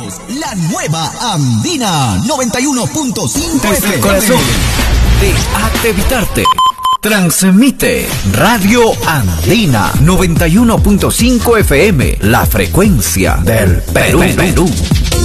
la nueva Andina 91.5 Desde FM. el corazón de Atevitarte. Transmite Radio Andina 91.5 FM, la frecuencia del Perú.